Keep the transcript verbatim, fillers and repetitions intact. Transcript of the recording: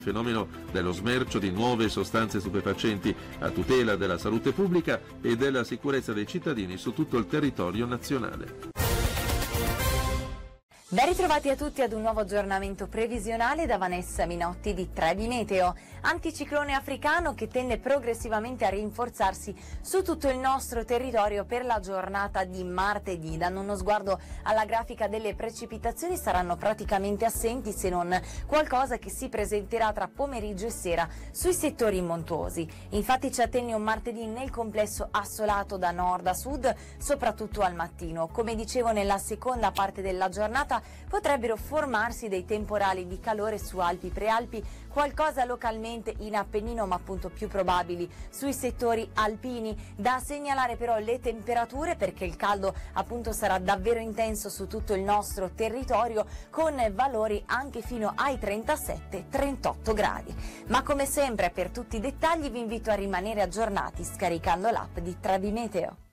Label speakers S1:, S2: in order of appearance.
S1: fenomeno dello smercio di nuove sostanze stupefacenti a tutela della salute pubblica e della sicurezza dei cittadini su tutto il territorio nazionale.
S2: Ben ritrovati a tutti ad un nuovo aggiornamento previsionale da Vanessa Minotti di Trebi Meteo. Anticiclone africano che tende progressivamente a rinforzarsi su tutto il nostro territorio per la giornata di martedì. Dando uno sguardo alla grafica delle precipitazioni, saranno praticamente assenti se non qualcosa che si presenterà tra pomeriggio e sera sui settori montuosi. Infatti ci attende un martedì nel complesso assolato da nord a sud, soprattutto al mattino. Come dicevo, nella seconda parte della giornata potrebbero formarsi dei temporali di calore su Alpi, Prealpi, qualcosa localmente in Appennino, ma appunto più probabili sui settori alpini. Da segnalare però le temperature, perché il caldo appunto sarà davvero intenso su tutto il nostro territorio, con valori anche fino ai trentasette trentotto gradi. Ma come sempre, per tutti i dettagli vi invito a rimanere aggiornati scaricando l'app di Trebi Meteo.